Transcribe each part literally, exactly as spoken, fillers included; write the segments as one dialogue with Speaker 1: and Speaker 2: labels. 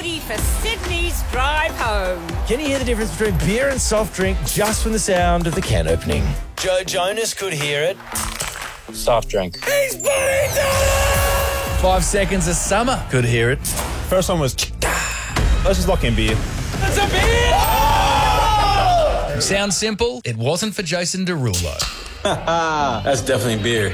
Speaker 1: Woody for Sydney's drive home.
Speaker 2: Can you hear the difference between beer and soft drink just from the sound of the can opening? Joe Jonas could hear it.
Speaker 3: Soft drink.
Speaker 2: He's putting it on! Five Seconds of Summer could hear it.
Speaker 4: First one was... Let's just lock in beer.
Speaker 2: It's a beer! Oh!
Speaker 5: Sounds simple. It wasn't for Jason Derulo.
Speaker 3: That's definitely beer.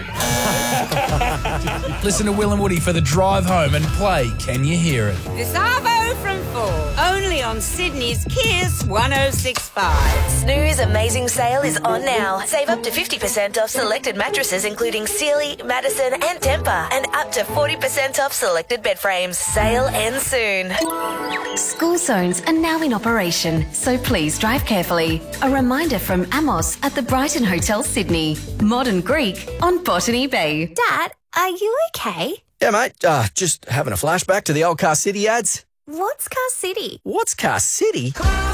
Speaker 5: Listen to Will and Woody for the drive home and play Can You Hear It?
Speaker 1: This Arvo from Ford. Only on Sydney's Kiss one oh six point five.
Speaker 6: Snooze Amazing Sale is on now. Save up to fifty percent off selected mattresses including Sealy, Madison and Tempur, and up to forty percent off selected bed frames. Sale ends soon.
Speaker 7: School zones are now in operation, so please drive carefully. A reminder from Amos at the Brighton Hotel Sydney. Modern Greek on Botany Bay.
Speaker 8: Dad, are you okay?
Speaker 9: Yeah, mate. Uh, just having a flashback to the old Car City ads.
Speaker 8: What's Car City?
Speaker 9: What's Car City? Car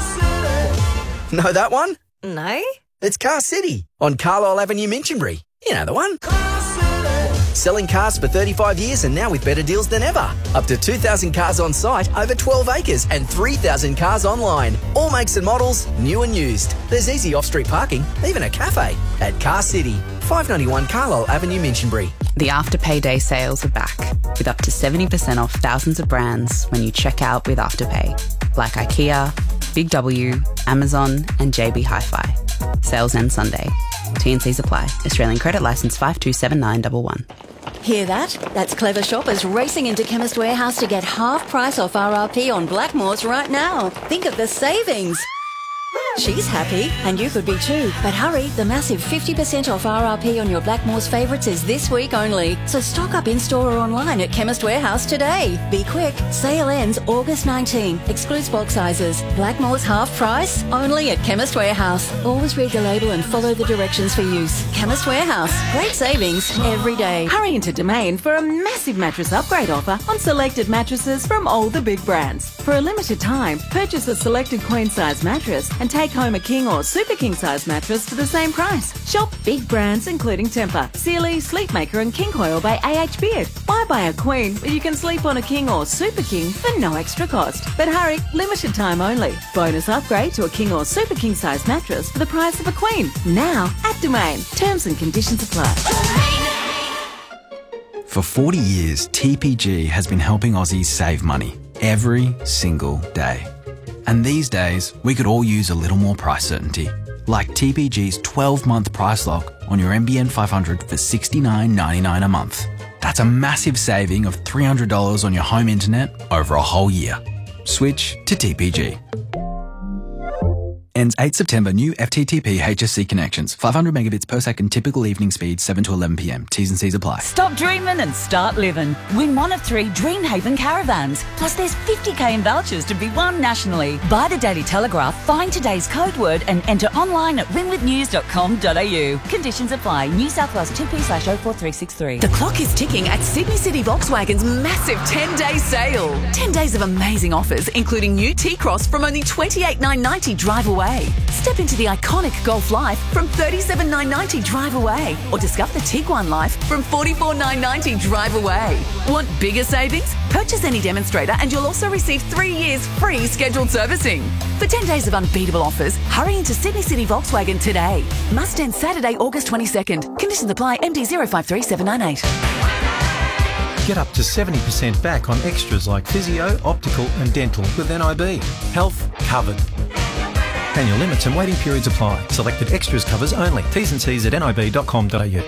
Speaker 9: City. Know that one?
Speaker 8: No.
Speaker 9: It's Car City on Carlisle Avenue, Minchinbury. You know the one. Car City. Selling cars for thirty-five years and now with better deals than ever. Up to two thousand cars on site, over twelve acres and three thousand cars online. All makes and models, new and used. There's easy off-street parking, even a cafe at Car City. five ninety-one Carlisle Avenue, Minchinbury.
Speaker 10: The Afterpay Day sales are back with up to seventy percent off thousands of brands when you check out with Afterpay, like IKEA, Big W, Amazon and J B Hi-Fi. Sales end Sunday. T and Cs apply. Australian credit licence five two seven nine one one.
Speaker 11: Hear that? That's clever shoppers racing into Chemist Warehouse to get half price off R R P on Blackmores right now. Think of the savings. She's happy, and you could be too. But hurry, the massive fifty percent off R R P on your Blackmores favourites is this week only. So stock up in-store or online at Chemist Warehouse today. Be quick. Sale ends August nineteenth. Excludes bulk sizes. Blackmores half price, only at Chemist Warehouse. Always read the label and follow the directions for use. Chemist Warehouse. Great savings every day.
Speaker 12: Hurry into Domain for a massive mattress upgrade offer on selected mattresses from all the big brands. For a limited time, purchase a selected queen-size mattress and take home a king or super king size mattress for the same price. Shop big brands including Tempur, Sealy, Sleepmaker and King Coil by A H Beard. Why buy a queen when you can sleep on a king or super king for no extra cost? But hurry, limited time only. Bonus upgrade to a king or super king size mattress for the price of a queen. Now at Domain. Terms and conditions apply.
Speaker 13: For forty years, T P G has been helping Aussies save money every single day. And these days, we could all use a little more price certainty, like T P G's twelve-month price lock on your N B N five hundred for sixty-nine ninety-nine a month. That's a massive saving of three hundred dollars on your home internet over a whole year. Switch to T P G. Ends eighth September. New F T T P H S C connections. five hundred megabits per second typical evening speed, seven to eleven p m. T's and C's apply.
Speaker 14: Stop dreaming and start living. Win one of three Dreamhaven caravans. Plus there's fifty k in vouchers to be won nationally. Buy the Daily Telegraph, find today's code word and enter online at win with news dot com dot a u. Conditions apply. New South Wales two p slash oh four three six three.
Speaker 15: The clock is ticking at Sydney City Volkswagen's massive ten-day sale. ten days of amazing offers, including new T-Cross from only twenty-eight thousand nine hundred ninety drive away. Step into the iconic Golf Life from thirty-seven thousand nine hundred ninety drive away. Or discover the Tiguan Life from forty-four thousand nine hundred ninety drive away. Want bigger savings? Purchase any demonstrator and you'll also receive three years free scheduled servicing. For ten days of unbeatable offers, hurry into Sydney City Volkswagen today. Must end Saturday, August twenty-second. Conditions apply. M D zero five three seven nine eight.
Speaker 16: Get up to seventy percent back on extras like physio, optical and dental with N I B. Health covered. Annual limits and waiting periods apply. Selected extras covers only. T's and C's at N I B dot com dot a u.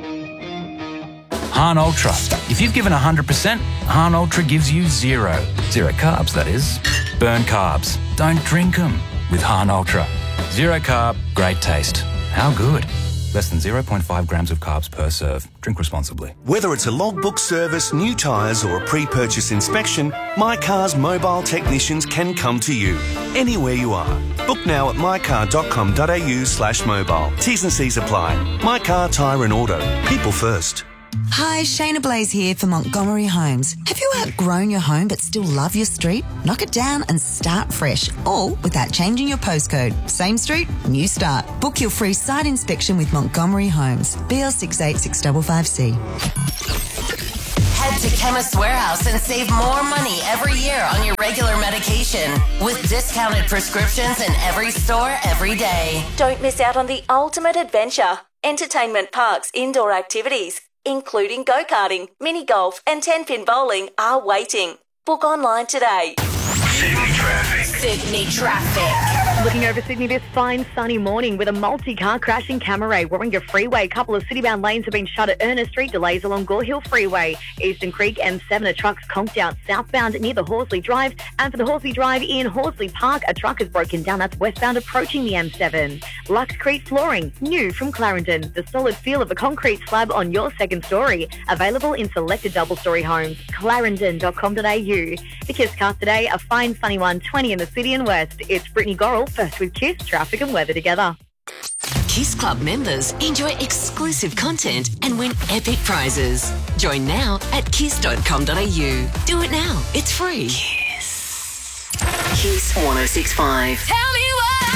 Speaker 5: Hahn Ultra. If you've given one hundred percent, Hahn Ultra gives you zero. Zero carbs, that is. Burn carbs. Don't drink them with Hahn Ultra. Zero carb, great taste. How good? Less than zero point five grams of carbs per serve. Drink responsibly.
Speaker 17: Whether it's a logbook service, new tyres or a pre-purchase inspection, My Car's mobile technicians can come to you, anywhere you are. Book now at my car dot com dot a u slash mobile. T's and C's apply. My Car, Tyre and Auto. People first.
Speaker 18: Hi, Shayna Blaze here for Montgomery Homes. Have you outgrown your home but still love your street? Knock it down and start fresh, all without changing your postcode. Same street, new start. Book your free site inspection with Montgomery Homes. B L six eight six five five C.
Speaker 6: Head to Chemist Warehouse and save more money every year on your regular medication with discounted prescriptions in every store every day.
Speaker 19: Don't miss out on the ultimate adventure. Entertainment parks, indoor activities, including go-karting, mini golf and ten-pin bowling are waiting. Book online today.
Speaker 20: Sydney traffic.
Speaker 19: Sydney traffic.
Speaker 21: Looking over Sydney this fine sunny morning with a multi-car crash in Camaray, Warringah Freeway. A couple of city-bound lanes have been shut at Ernest Street. Delays along Gore Hill Freeway. Eastern Creek and Seven trucks conked out southbound near the Horsley Drive. And for the Horsley Drive in Horsley Park, a truck has broken down. That's westbound approaching the M seven. Luxcrete Flooring, new from Clarendon. The solid feel of a concrete slab on your second story. Available in selected double-storey homes. clarendon dot com dot a u. The Kiss Cast today, a fine sunny one, twenty in the city and west. It's Brittany Gorrell, first with Kiss, traffic and weather together.
Speaker 22: Kiss Club members enjoy exclusive content and win epic prizes. Join now at kiss dot com dot a u. Do it now. It's free. Kiss. Kiss one oh six point five.
Speaker 6: Tell me what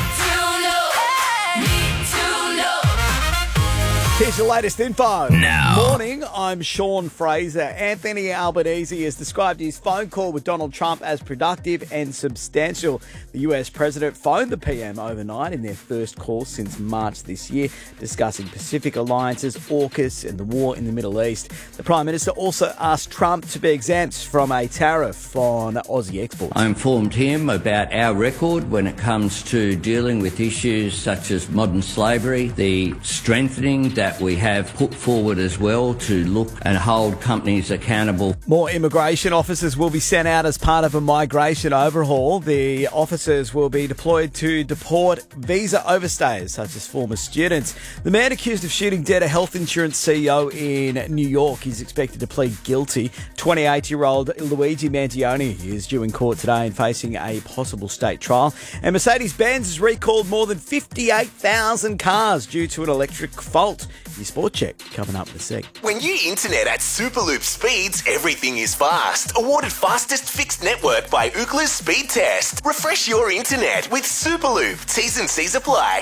Speaker 6: I need to know. Need to know.
Speaker 23: Here's your latest info.
Speaker 2: Now.
Speaker 23: Morning, I'm Sean Fraser. Anthony Albanese has described his phone call with Donald Trump as productive and substantial. The U S president phoned the P M overnight in their first call since March this year, discussing Pacific alliances, AUKUS and the war in the Middle East. The Prime Minister also asked Trump to be exempt from a tariff on Aussie exports.
Speaker 24: I informed him about our record when it comes to dealing with issues such as modern slavery, the strengthening that we have put forward as well to look and hold companies accountable.
Speaker 23: More immigration officers will be sent out as part of a migration overhaul. The officers will be deployed to deport visa overstayers, such as former students. The man accused of shooting dead a health insurance C E O in New York is expected to plead guilty. twenty-eight-year-old Luigi Mantione is due in court today and facing a possible state trial. And Mercedes-Benz has recalled more than fifty-eight thousand cars due to an electric fault. Your sport check coming up in a sec.
Speaker 25: When you internet at Superloop speeds, everything is fast. Awarded fastest fixed network by Ookla's Speed Test. Refresh your internet with Superloop. T's and C's apply.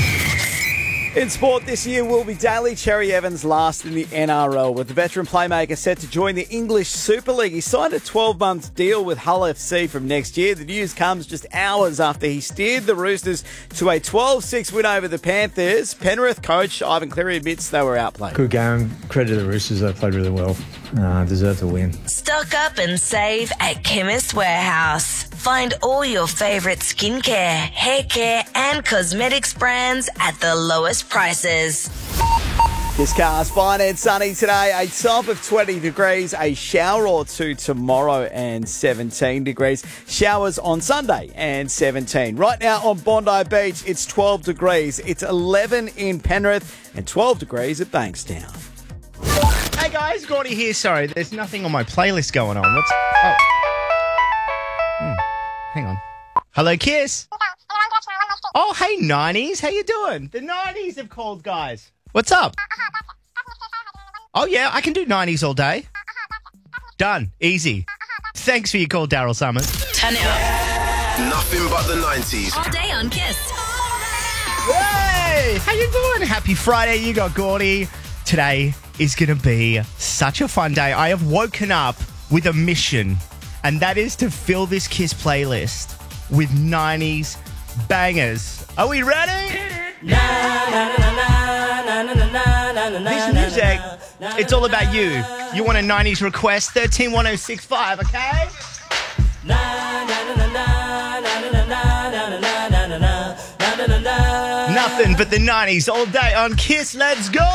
Speaker 23: In sport this year will be Daly Cherry Evans last in the N R L, with the veteran playmaker set to join the English Super League. He signed a twelve-month deal with Hull F C from next year. The news comes just hours after he steered the Roosters to a twelve six win over the Panthers. Penrith coach Ivan Cleary admits they were outplayed.
Speaker 26: Good game. Credit to the Roosters. They played really well. Uh, deserved to win.
Speaker 6: Stock up and save at Chemist Warehouse. Find all your favourite skincare, hair care and cosmetics brands at the lowest prices.
Speaker 23: This car's fine and sunny today. A top of twenty degrees, a shower or two tomorrow and seventeen degrees. Showers on Sunday and seventeen. Right now on Bondi Beach, it's twelve degrees. It's eleven in Penrith and twelve degrees at Bankstown.
Speaker 27: Hey guys, Gordy here. Sorry, there's nothing on my playlist going on. What's... Oh. Hmm. Hang on. Hello, Kiss. Oh, hey, nineties. How you doing? The nineties have called, guys. What's up? Oh, yeah, I can do nineties all day. Done. Easy. Thanks for your call, Daryl Summers.
Speaker 22: Turn it up.
Speaker 25: Nothing but the nineties.
Speaker 22: All day on Kiss.
Speaker 27: Hey, how you doing? Happy Friday. You got Gordy. Today is going to be such a fun day. I have woken up with a mission, and that is to fill this Kiss playlist with nineties bangers. Are we ready? This music, it's all about you. You want a nineties request? thirteen one oh six five, okay? Nothing but the nineties all day on Kiss. Let's go!